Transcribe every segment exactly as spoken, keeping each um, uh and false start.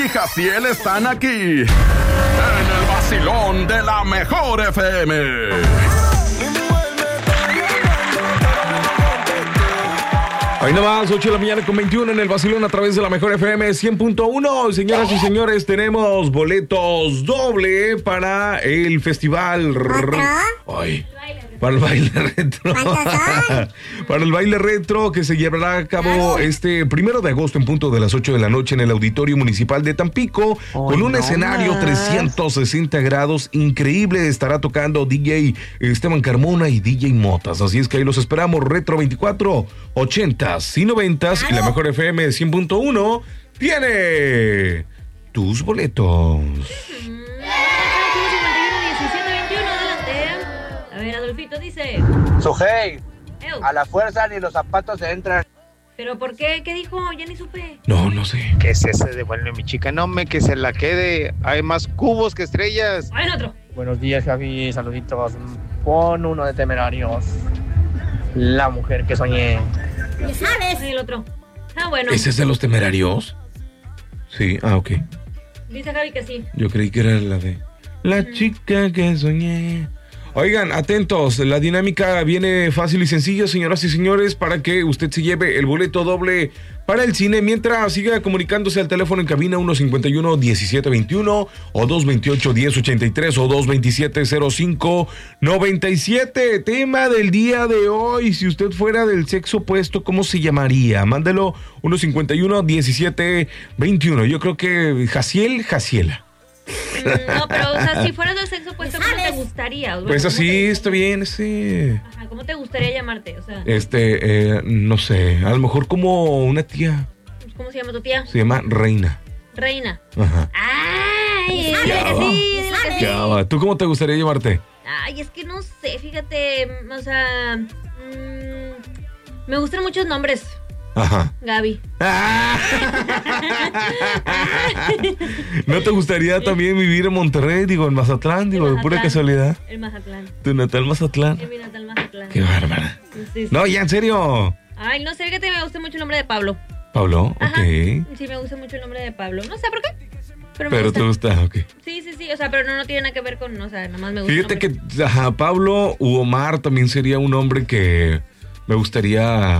y Jaciel están aquí en el vacilón de la mejor F M. Ahí nomás, ocho de la mañana con veintiuno en el vacilón a través de la mejor F M cien punto uno. Señoras y señores, tenemos boletos doble para el festival. ¿Otro? Ay, para el baile retro. Para el baile retro que se llevará a cabo este primero de agosto en punto de las ocho de la noche en el Auditorio Municipal de Tampico, oh, con un no escenario más. trescientos sesenta grados increíble. Estará tocando D J Esteban Carmona y D J Motas. Así es que ahí los esperamos. Retro veinticuatro, ochentas y noventas. Y la mejor F M cien punto uno tiene tus boletos. Adolfito dice: Sujei, a la fuerza ni los zapatos se entran. ¿Pero por qué? ¿Qué dijo? Ya ni supe. No, no sé. Que se se devuelve mi chica, no me que se la quede. Hay más cubos que estrellas. Hay otro. Buenos días, Javi, saluditos. Pon uno de Temerarios. La mujer que soñé. Ya sabes. Y el otro. Ah, bueno. ¿Ese es de los Temerarios? Sí, ah, ok. Dice Javi que sí. Yo creí que era la de La uh-huh. chica que soñé. Oigan, atentos, la dinámica viene fácil y sencilla, señoras y señores, para que usted se lleve el boleto doble para el cine, mientras siga comunicándose al teléfono en cabina uno cincuenta y uno, diecisiete veintiuno o dos veintiocho, diez ochenta y tres o dos veintisiete, cero cinco noventa y siete. Tema del día de hoy: si usted fuera del sexo opuesto, ¿cómo se llamaría? Mándelo uno cincuenta y uno, diecisiete veintiuno. Yo creo que Jaciel, Jaciela. No, pero, o sea, si fueras del sexo opuesto, ¿cómo te gustaría? Bueno, pues así, está bien, sí. Ajá, ¿cómo te gustaría llamarte? O sea, este, eh, no sé, a lo mejor como una tía. ¿Cómo se llama tu tía? Se llama Reina. Reina. Ajá. Ay, dile que sí, dile que sí. ¿Tú cómo te gustaría llamarte? Ay, es que no sé, fíjate, o sea, mmm, me gustan muchos nombres. Ajá. Gaby. Ah. ¿No te gustaría también vivir en Monterrey? Digo, en Mazatlán, digo, de pura casualidad. El Mazatlán. ¿Tu natal Mazatlán? En mi natal Mazatlán. Qué bárbara. Sí, sí. No, ya, en serio. Ay, no sé, fíjate, me gusta mucho el nombre de Pablo. Pablo, Ajá. Ok. Sí, me gusta mucho el nombre de Pablo. No sé por qué. Pero, pero te gusta, ok. Sí, sí, sí, o sea, pero no, no tiene nada que ver con, o sea, nada más me gusta. Fíjate que, ajá, Pablo u Omar también sería un nombre que me gustaría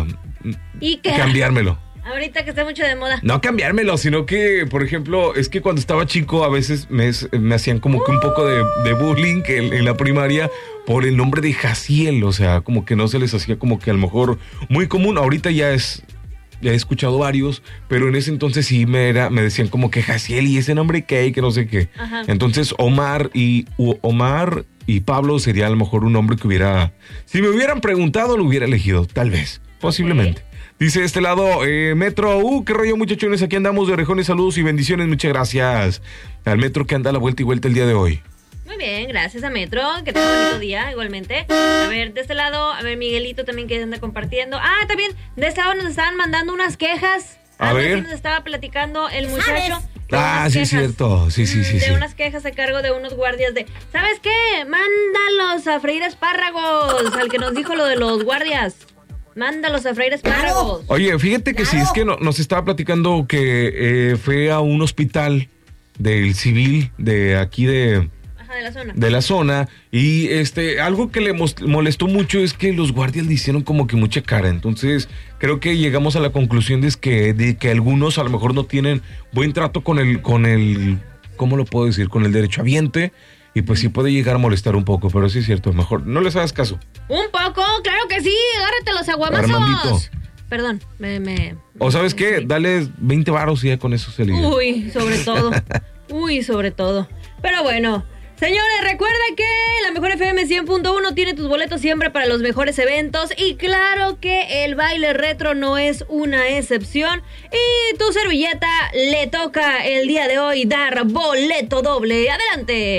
¿Y qué? cambiármelo. Ahorita que está mucho de moda. No cambiármelo, sino que, por ejemplo, es que cuando estaba chico a veces me, me hacían como que un poco de, de bullying en, en la primaria por el nombre de Jaciel, o sea, como que no se les hacía como que a lo mejor muy común. Ahorita ya es, ya he escuchado varios, pero en ese entonces sí me era, me decían como que Jaciel y ese nombre qué, que no sé qué. Ajá. Entonces Omar y Omar y Pablo sería a lo mejor un nombre que hubiera, si me hubieran preguntado lo hubiera elegido, tal vez, posiblemente. Okay. Dice este lado, eh, Metro, uh, qué rollo muchachones, aquí andamos de orejones, saludos y bendiciones, muchas gracias al Metro que anda a la vuelta y vuelta el día de hoy. Muy bien, gracias a Metro, que tenga un bonito día, igualmente. A ver, de este lado, a ver, Miguelito también que anda compartiendo. Ah, también, de este lado nos estaban mandando unas quejas. A Algo ver. Nos estaba platicando el muchacho. Ah, sí, es cierto, sí, sí, sí. De sí. unas quejas a cargo de unos guardias de, ¿sabes qué? Mándalos a freír espárragos, al que nos dijo lo de los guardias. Mándalos a freír espárragos. Oye, fíjate que sí, es que no, nos estaba platicando que eh, fue a un hospital del civil de aquí de... Ajá, de la zona. De la zona. Y este, algo que le molestó mucho es que los guardias le hicieron como que mucha cara. Entonces, creo que llegamos a la conclusión de que, de que algunos a lo mejor no tienen buen trato con el, con el, ¿cómo lo puedo decir? Con el derechohabiente. Y pues sí puede llegar a molestar un poco, pero sí es cierto, mejor no les hagas caso. Un poco, claro que sí, agárrate los aguamazos. Armandito. Perdón, me... me o ¿sabes me, qué? Sí. Dale veinte varos y ya con eso se liga. Uy, sobre todo, uy, sobre todo. Pero bueno, señores, recuerda que la mejor F M cien punto uno tiene tus boletos siempre para los mejores eventos. Y claro que el baile retro no es una excepción. Y tu servilleta le toca el día de hoy dar boleto doble. ¡Adelante!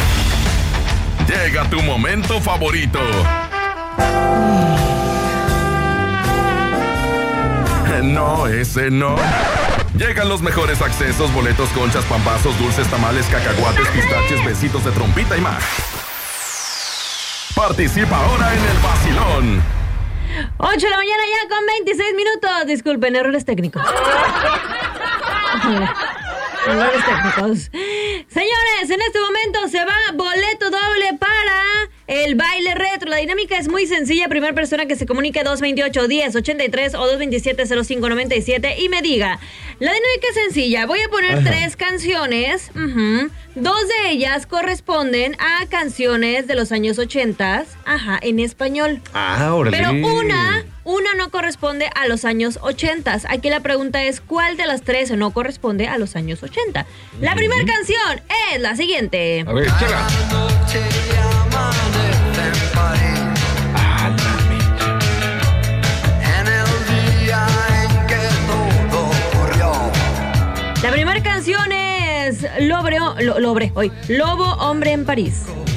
Llega tu momento favorito. No, ese no. Llegan los mejores accesos, boletos, conchas, pambazos, dulces, tamales, cacahuates, pistaches, besitos de trompita y más. Participa ahora en el vacilón. ocho de la mañana ya con veintiséis minutos. Disculpen, errores técnicos. Errores técnicos. Señores, en este momento se va boleto doble para el baile retro. La dinámica es muy sencilla. Primera persona que se comunique dos veintiocho, diez, ochenta y tres o dos veintisiete, cero cinco, noventa y siete y me diga. La dinámica es sencilla. Voy a poner Ajá. tres canciones. Uh-huh. Dos de ellas corresponden a canciones de los años ochenta. Ajá, en español. Ah, órale. Pero una... Una no corresponde a los años ochenta. Aquí la pregunta es, ¿cuál de las tres no corresponde a los años ochenta? La primera canción es la siguiente. A ver, échala. Ah, la La primera canción es Lobre, lo, Lobre, hoy, Lobo Hombre en París.